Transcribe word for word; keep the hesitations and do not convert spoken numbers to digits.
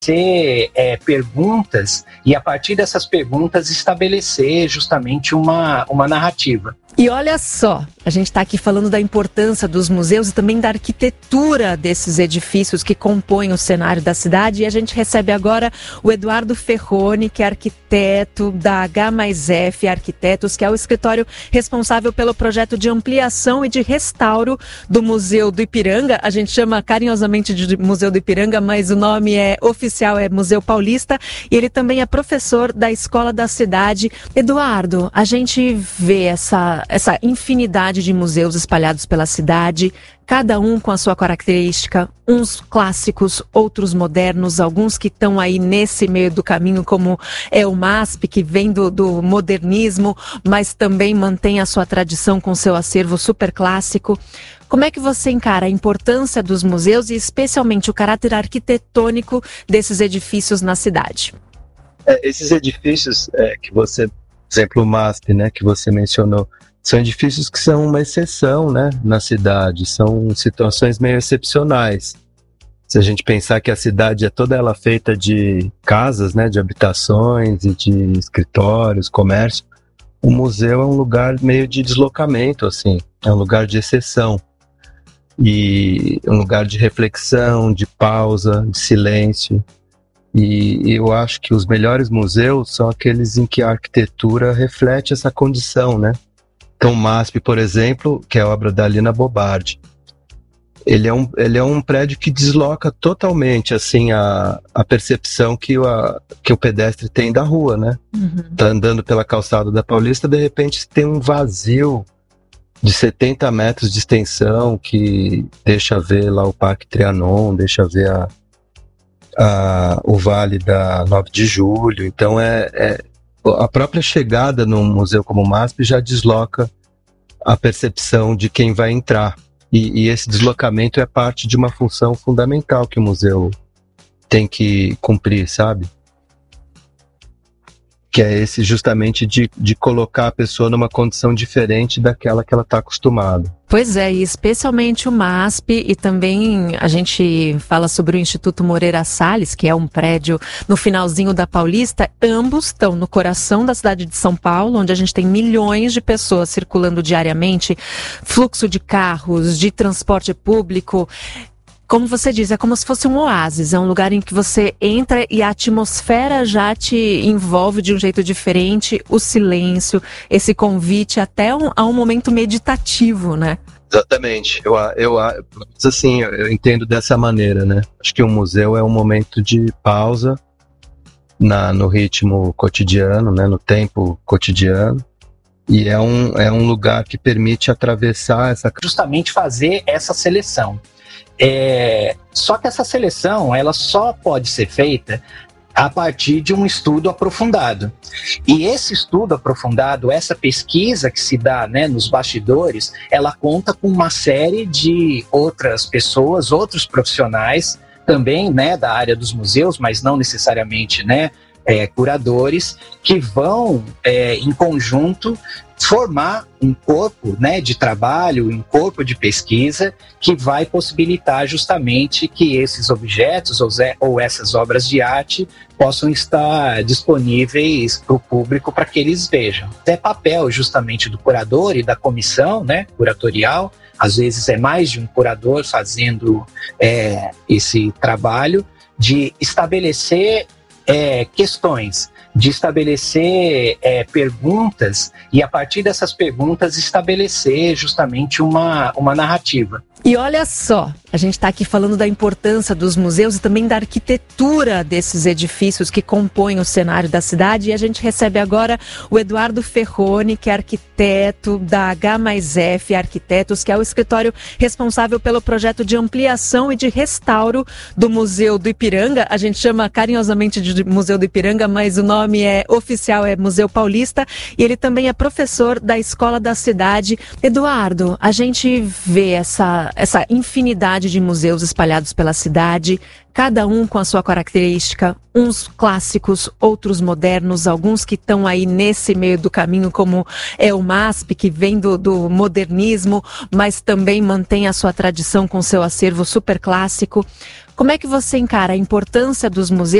Ser é, perguntas e a partir dessas perguntas estabelecer justamente uma, uma narrativa. E olha só, a gente está aqui falando da importância dos museus e também da arquitetura desses edifícios que compõem o cenário da cidade. E a gente recebe agora o Eduardo Ferroni, que é arquiteto da H mais F Arquitetos, que é o escritório responsável pelo projeto de ampliação e de restauro do Museu do Ipiranga. A gente chama carinhosamente de Museu do Ipiranga, mas o nome é oficial, é Museu Paulista. E ele também é professor da Escola da Cidade. Eduardo, a gente vê essa... essa infinidade de museus espalhados pela cidade, cada um com a sua característica, uns clássicos, outros modernos, alguns que estão aí nesse meio do caminho, como é o MASP, que vem do, do modernismo, mas também mantém a sua tradição com seu acervo super clássico. Como é que você encara a importância dos museus e especialmente o caráter arquitetônico desses edifícios na cidade? É, esses edifícios é, que você, por exemplo, o MASP, né, que você mencionou, são edifícios que são uma exceção, né, na cidade, são situações meio excepcionais. Se a gente pensar que a cidade é toda ela feita de casas, né, de habitações e de escritórios, comércio, o museu é um lugar meio de deslocamento, assim, é um lugar de exceção. E um lugar de reflexão, de pausa, de silêncio. E eu acho que os melhores museus são aqueles em que a arquitetura reflete essa condição, né? Então, o MASP, por exemplo, que é a obra da Lina Bobardi, ele é um, ele é um prédio que desloca totalmente assim, a, a percepção que o, a, que o pedestre tem da rua, né? Uhum. Tá andando pela calçada da Paulista, de repente tem um vazio de setenta metros de extensão que deixa ver lá o Parque Trianon, deixa ver a, a, o Vale da nove de julho. Então, é... é a própria chegada num museu como o MASP já desloca a percepção de quem vai entrar. E, e esse deslocamento é parte de uma função fundamental que o museu tem que cumprir, sabe? Que é esse justamente de, de colocar a pessoa numa condição diferente daquela que ela está acostumada. Pois é, e especialmente o MASP, e também a gente fala sobre o Instituto Moreira Salles, que é um prédio no finalzinho da Paulista. Ambos estão no coração da cidade de São Paulo, onde a gente tem milhões de pessoas circulando diariamente, fluxo de carros, de transporte público. Como você diz, é como se fosse um oásis, é um lugar em que você entra e a atmosfera já te envolve de um jeito diferente, o silêncio, esse convite até um, a um momento meditativo, né? Exatamente, eu, eu, assim, eu entendo dessa maneira, né? Acho que o museu é um momento de pausa na, no ritmo cotidiano, né? No tempo cotidiano. E é um, é um lugar que permite atravessar essa... Justamente fazer essa seleção. É, só que essa seleção ela só pode ser feita a partir de um estudo aprofundado. E esse estudo aprofundado, essa pesquisa que se dá, né, nos bastidores, ela conta com uma série de outras pessoas, outros profissionais, também, né, da área dos museus, mas não necessariamente, né, é, curadores, que vão, é, em conjunto, formar um corpo, né, de trabalho, um corpo de pesquisa que vai possibilitar justamente que esses objetos ou, ou essas obras de arte possam estar disponíveis para o público para que eles vejam. É papel justamente do curador e da comissão, né, curatorial, às vezes é mais de um curador fazendo é, esse trabalho de estabelecer é, questões, de estabelecer é, perguntas e a partir dessas perguntas estabelecer justamente uma, uma narrativa. E olha só, a gente está aqui falando da importância dos museus e também da arquitetura desses edifícios que compõem o cenário da cidade. E a gente recebe agora o Eduardo Ferroni, que é arquiteto da H mais F Arquitetos, que é o escritório responsável pelo projeto de ampliação e de restauro do Museu do Ipiranga. A gente chama carinhosamente de Museu do Ipiranga, mas o nome é oficial, é Museu Paulista. E ele também é professor da Escola da Cidade. Eduardo, a gente vê essa... essa infinidade de museus espalhados pela cidade, cada um com a sua característica, uns clássicos, outros modernos, alguns que estão aí nesse meio do caminho, como é o MASP, que vem do, do modernismo, mas também mantém a sua tradição com seu acervo super clássico. Como é que você encara a importância dos museus